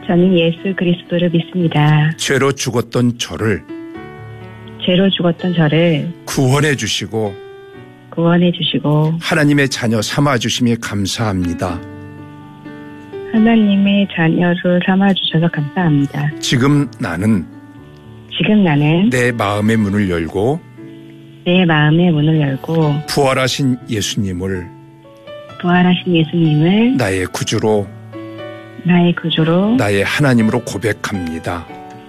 저는 예수 그리스도를 믿습니다. 죄로 죽었던 저를 구원해 주시고 하나님의 자녀 삼아주심에 감사합니다. 하나님의 자녀를 삼아주셔서 감사합니다. 지금 나는 내 마음의 문을 열고 부활하신 예수님을 나의 구주로 나의 하나님으로 고백합니다.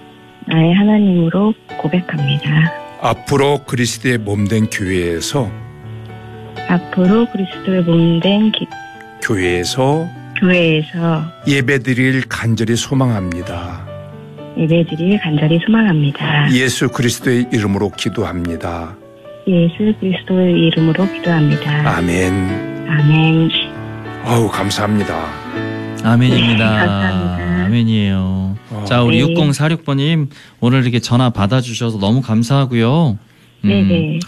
앞으로 그리스도의 몸된 교회에서 예배드릴 간절히 소망합니다. 예수 그리스도의 이름으로 기도합니다. 아멘. 아우, 감사합니다. 아멘입니다. 감사합니다. 아멘이에요. 자, 우리 6046번님 오늘 이렇게 전화 받아주셔서 너무 감사하고요. 네네.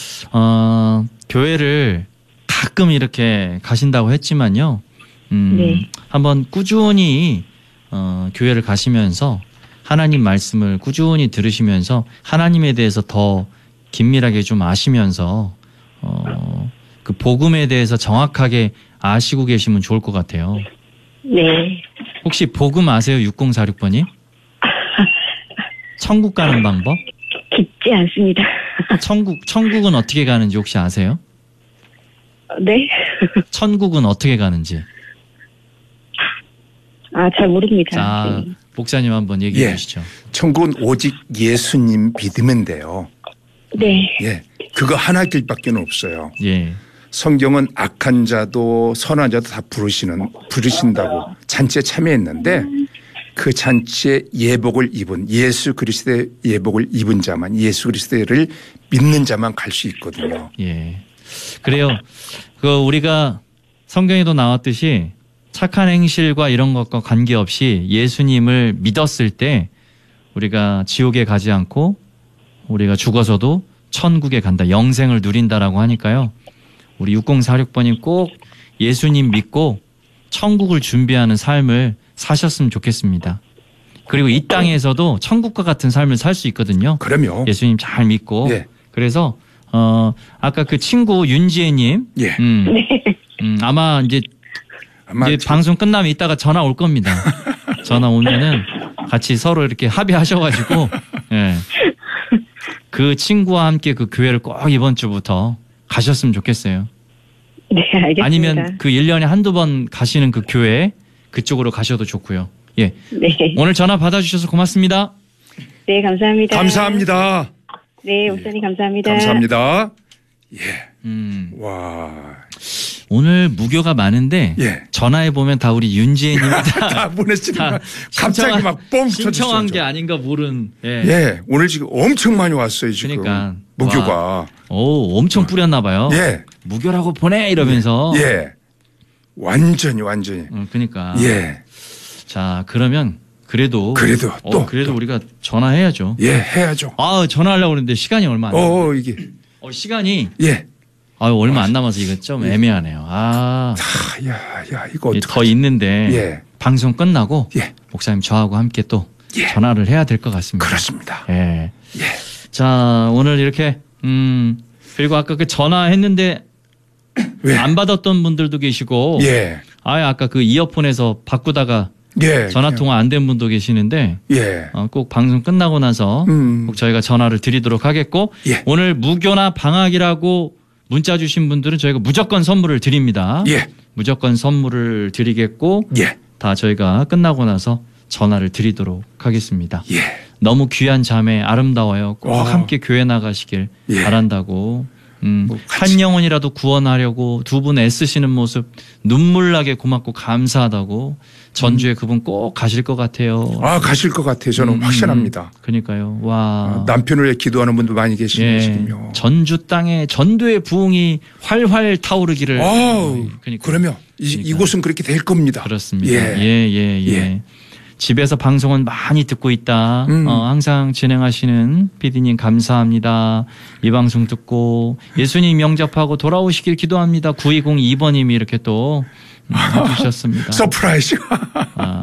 교회를 가끔 이렇게 가신다고 했지만요. 네. 한번 꾸준히 교회를 가시면서 하나님 말씀을 꾸준히 들으시면서 하나님에 대해서 더 긴밀하게 좀 아시면서 그 복음에 대해서 정확하게 아시고 계시면 좋을 것 같아요. 네. 혹시 복음 아세요? 6046번님? 천국 가는 방법? 깊지 않습니다. 천국은 어떻게 가는지 혹시 아세요? 네. 천국은 어떻게 가는지. 잘 모릅니다. 자, 네. 목사님 한번 얘기해 주시죠. 천국은 오직 예수님 믿으면 돼요. 네. 예. 그거 하나 길밖에 없어요. 예. 성경은 악한 자도 선한 자도 다 부르신다고 잔치에 참여했는데 그 잔치에 예복을 입은 예수 그리스도의 예복을 입은 자만 예수 그리스도를 믿는 자만 갈 수 있거든요. 예. 그래요. 우리가 성경에도 나왔듯이 착한 행실과 이런 것과 관계없이 예수님을 믿었을 때 우리가 지옥에 가지 않고 우리가 죽어서도 천국에 간다. 영생을 누린다라고 하니까요. 우리 6046번님 꼭 예수님 믿고 천국을 준비하는 삶을 사셨으면 좋겠습니다. 그리고 이 땅에서도 천국과 같은 삶을 살 수 있거든요. 그럼요. 예수님 잘 믿고. 예. 그래서 아까 그 친구 윤지혜님. 예. 아마 이제 방송 끝나면 이따가 전화 올 겁니다. 전화 오면은 같이 서로 이렇게 합의하셔가지고 예. 그 친구와 함께 그 교회를 꼭 이번 주부터 가셨으면 좋겠어요. 네, 알겠습니다. 아니면 그 1년에 한두 번 가시는 그 교회 그쪽으로 가셔도 좋고요. 예. 네. 오늘 전화 받아주셔서 고맙습니다. 네, 감사합니다. 감사합니다. 네, 목사님 감사합니다. 감사합니다. 예. 와. 오늘 무교가 많은데 전화해 보면 다 우리 윤지혜님이 다 보냈습니다. 갑자기 막 뻥 신청한 게 아닌가 모른. 예, 오늘 지금 엄청 많이 왔어요 지금. 그러니까 무교가. 오, 엄청 뿌렸나 봐요. 예. 무교라고 보내 이러면서. 예. 완전히. 그러니까. 예. 자, 그러면 그래도 우리가 전화해야죠. 예, 해야죠. 전화하려고 그랬는데 시간이 얼마 안 남았어요. 이게. 시간이. 예. 얼마 안 남아서 이거 좀 애매하네요. 이거 어떡하지? 더 있는데 방송 끝나고 목사님 저하고 함께 또 전화를 해야 될 것 같습니다. 그렇습니다. 예. 자, 오늘 이렇게 그리고 아까 그 전화했는데 안 받았던 분들도 계시고 아까 그 이어폰에서 바꾸다가 전화 통화 안 된 분도 계시는데 꼭 방송 끝나고 나서 꼭 저희가 전화를 드리도록 하겠고 오늘 무교나 방학이라고 문자 주신 분들은 저희가 무조건 선물을 드립니다. 무조건 선물을 드리겠고 다 저희가 끝나고 나서 전화를 드리도록 하겠습니다. 너무 귀한 자매 아름다워요. 꼭 함께 교회 나가시길 바란다고. 한 영혼이라도 구원하려고 두 분 애쓰시는 모습 눈물나게 고맙고 감사하다고. 전주에 그분 꼭 가실 것 같아요. 가실 것 같아요. 저는 확신합니다. 그러니까요. 와. 남편을 위해 기도하는 분도 많이 계시는 지금요. 전주 땅에 전도의 부흥이 활활 타오르기를. 그러면 이곳은 그렇게 될 겁니다. 그렇습니다. 예. 집에서 방송은 많이 듣고 있다. 항상 진행하시는 PD님 감사합니다. 이 방송 듣고 예수님 영접하고 돌아오시길 기도합니다. 9202번님이 이렇게 또 해주셨습니다. 서프라이즈.